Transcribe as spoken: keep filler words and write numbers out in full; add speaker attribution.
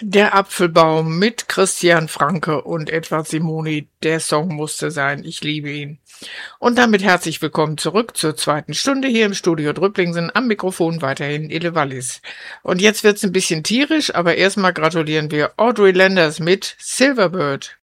Speaker 1: Der Apfelbaum mit Christian Franke und Edward Simoni. Der Song musste sein. Ich liebe ihn. Und damit herzlich willkommen zurück zur zweiten Stunde hier im Studio Drüpplingsen. Am Mikrofon weiterhin Ille Wallis. Und jetzt wird's ein bisschen tierisch, aber erstmal gratulieren wir Audrey Landers mit Silverbird.